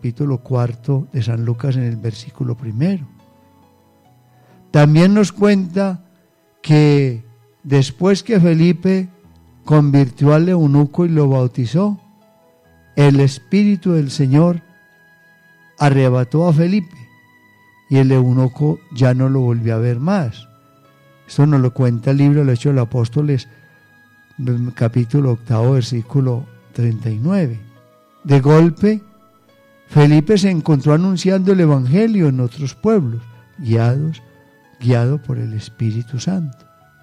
capítulo 4 de San Lucas en el versículo 1. También nos cuenta que después que Felipe convirtió al eunuco y lo bautizó, el Espíritu del Señor arrebató a Felipe y el eunuco ya no lo volvió a ver más. Esto nos lo cuenta el libro de los Hechos de los Apóstoles, capítulo 8, versículo 39. De golpe, Felipe se encontró anunciando el Evangelio en otros pueblos, guiado por el Espíritu Santo.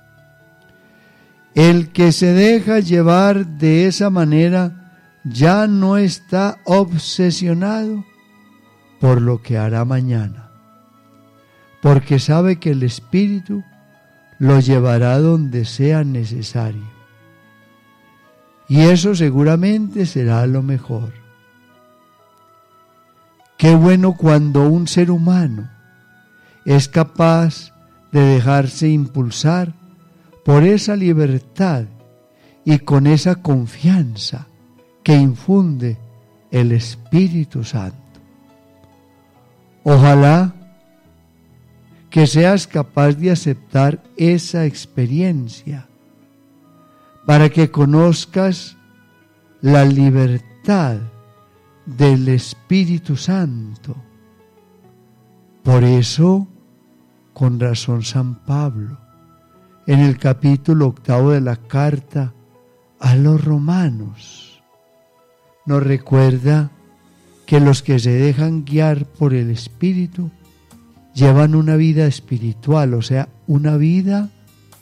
El que se deja llevar de esa manera ya no está obsesionado por lo que hará mañana, porque sabe que el Espíritu lo llevará donde sea necesario. Y eso seguramente será lo mejor. Qué bueno cuando un ser humano es capaz de dejarse impulsar por esa libertad y con esa confianza que infunde el Espíritu Santo. Ojalá que seas capaz de aceptar esa experiencia para que conozcas la libertad del Espíritu Santo. Por eso, con razón, San Pablo, en el capítulo 8 de la carta a los Romanos, nos recuerda que los que se dejan guiar por el Espíritu llevan una vida espiritual, o sea, una vida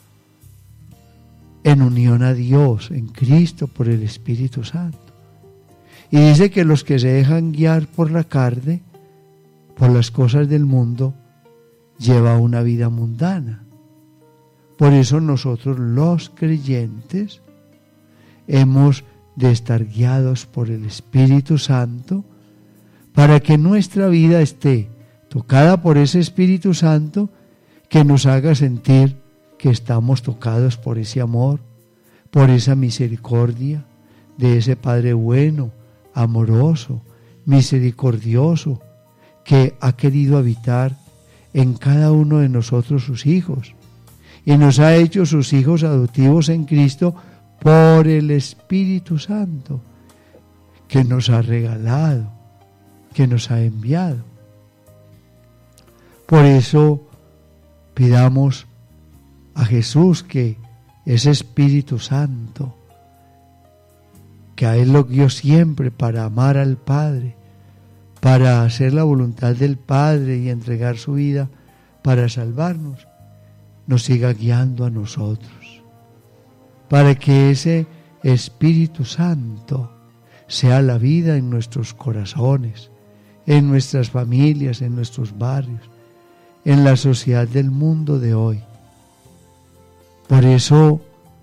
en unión a Dios, en Cristo, por el Espíritu Santo. Y dice que los que se dejan guiar por la carne, por las cosas del mundo, lleva una vida mundana. Por eso nosotros los creyentes hemos de estar guiados por el Espíritu Santo para que nuestra vida esté tocada por ese Espíritu Santo que nos haga sentir que estamos tocados por ese amor, por esa misericordia de ese Padre bueno, amoroso, misericordioso, que ha querido habitar en cada uno de nosotros sus hijos y nos ha hecho sus hijos adoptivos en Cristo por el Espíritu Santo que nos ha regalado, que nos ha enviado. Por eso pidamos a Jesús que ese Espíritu Santo, que a Él lo guió siempre para amar al Padre, para hacer la voluntad del Padre y entregar su vida para salvarnos, nos siga guiando a nosotros, para que ese Espíritu Santo sea la vida en nuestros corazones, en nuestras familias, en nuestros barrios, en la sociedad del mundo de hoy. Por eso,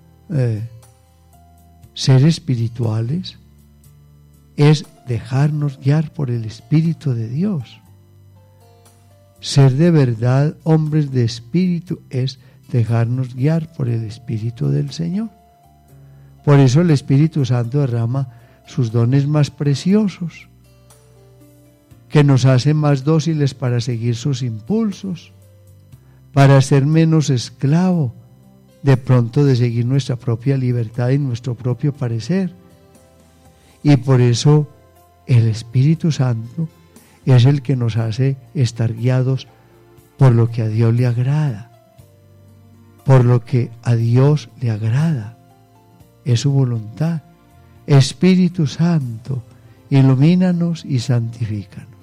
ser espirituales es dejarnos guiar por el Espíritu de Dios. Ser de verdad hombres de espíritu es dejarnos guiar por el Espíritu del Señor. Por eso el Espíritu Santo derrama sus dones más preciosos, que nos hacen más dóciles para seguir sus impulsos, para ser menos esclavo de pronto de seguir nuestra propia libertad y nuestro propio parecer. Y por eso el Espíritu Santo es el que nos hace estar guiados por lo que a Dios le agrada, por lo que a Dios le agrada, es su voluntad. Espíritu Santo, ilumínanos y santifícanos.